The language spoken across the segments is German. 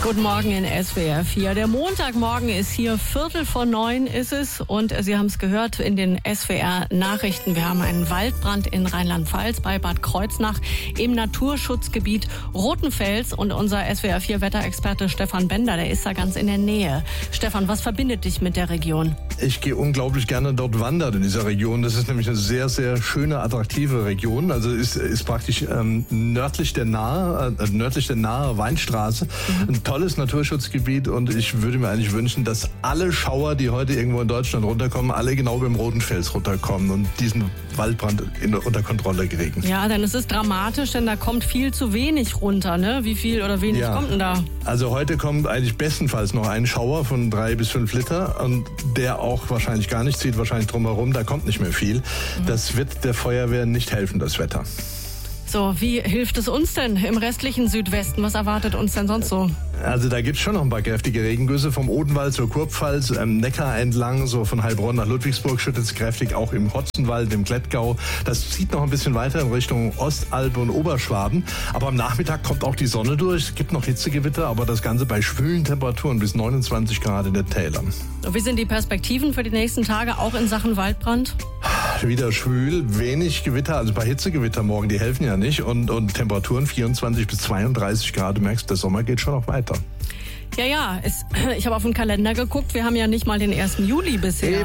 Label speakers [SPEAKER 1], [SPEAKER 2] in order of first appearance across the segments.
[SPEAKER 1] Guten Morgen in SWR 4. Der Montagmorgen ist hier, 8:45 ist es. Und Sie haben es gehört in den SWR-Nachrichten. Wir haben einen Waldbrand in Rheinland-Pfalz bei Bad Kreuznach im Naturschutzgebiet Rothenfels. Und unser SWR 4-Wetterexperte Stefan Bender, der ist da ganz in der Nähe. Stefan, was verbindet dich mit der Region?
[SPEAKER 2] Ich gehe unglaublich gerne dort wandern in dieser Region. Das ist nämlich eine sehr, sehr schöne, attraktive Region. Also ist praktisch nördlich der Nahe Weinstraße. Ein tolles Naturschutzgebiet, und ich würde mir eigentlich wünschen, dass alle Schauer, die heute irgendwo in Deutschland runterkommen, alle genau beim Rothenfels runterkommen und diesen Waldbrand unter Kontrolle kriegen.
[SPEAKER 1] Ja, denn es ist dramatisch, denn da kommt viel zu wenig runter, ne? Wie viel oder wenig kommt denn da?
[SPEAKER 2] Also heute kommt eigentlich bestenfalls noch ein Schauer von 3 bis 5 Liter, und der auch wahrscheinlich gar nicht zieht, wahrscheinlich drumherum, da kommt nicht mehr viel. Das wird der Feuerwehr nicht helfen, das Wetter.
[SPEAKER 1] So, wie hilft es uns denn im restlichen Südwesten? Was erwartet uns denn sonst so?
[SPEAKER 2] Also da gibt's schon noch ein paar kräftige Regengüsse vom Odenwald zur Kurpfalz, Neckar entlang, so von Heilbronn nach Ludwigsburg schüttet es kräftig, auch im Hotzenwald, im Klettgau. Das zieht noch ein bisschen weiter in Richtung Ostalb und Oberschwaben. Aber am Nachmittag kommt auch die Sonne durch. Es gibt noch Hitzegewitter, aber das Ganze bei schwülen Temperaturen bis 29 Grad in den Tälern.
[SPEAKER 1] Und wie sind die Perspektiven für die nächsten Tage, auch in Sachen Waldbrand?
[SPEAKER 2] Wieder schwül, wenig Gewitter, also bei Hitzegewitter morgen, die helfen ja nicht. Und Temperaturen 24 bis 32 Grad. Du merkst, der Sommer geht schon noch weiter.
[SPEAKER 1] Ja, ich habe auf den Kalender geguckt. Wir haben ja nicht mal den 1. Juli bisher.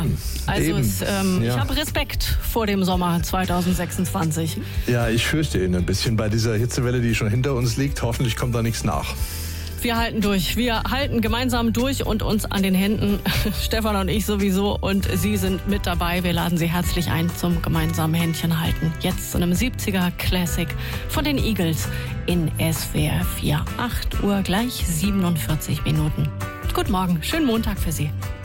[SPEAKER 1] Ich habe Respekt vor dem Sommer 2026.
[SPEAKER 2] Ja, ich fürchte ihn ein bisschen bei dieser Hitzewelle, die schon hinter uns liegt. Hoffentlich kommt da nichts nach.
[SPEAKER 1] Wir halten durch. Wir halten gemeinsam durch und uns an den Händen. Stefan und ich sowieso. Und Sie sind mit dabei. Wir laden Sie herzlich ein zum gemeinsamen Händchen halten. Jetzt zu einem 70er Classic von den Eagles in SWR 4. 8 Uhr gleich 47 Minuten. Guten Morgen. Schönen Montag für Sie.